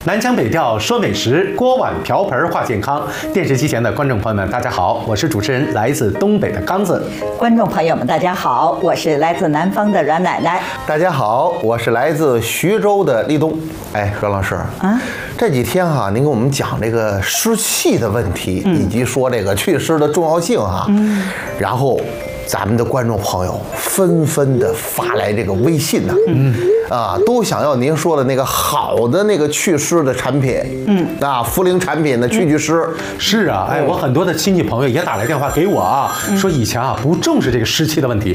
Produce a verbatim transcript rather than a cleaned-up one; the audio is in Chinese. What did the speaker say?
南腔北调说美食，锅碗瓢盆话健康。电视机前的观众朋友们，大家好，我是主持人来自东北的刚子。 观众朋友们，大家好，我是来自南方的阮奶奶。 大家好，我是来自徐州的立冬。哎，阮老师啊，这几天哈、啊，您给我们讲这个湿气的问题，嗯、以及说这个祛湿的重要性哈、啊。嗯，然后咱们的观众朋友纷纷的发来这个微信呐、啊，嗯，啊，都想要您说的那个好的那个祛湿的产品，嗯，啊，茯苓产品的去祛湿。 是啊，哎，我很多的亲戚朋友也打来电话给我啊，嗯、说以前啊不重视这个湿气的问题，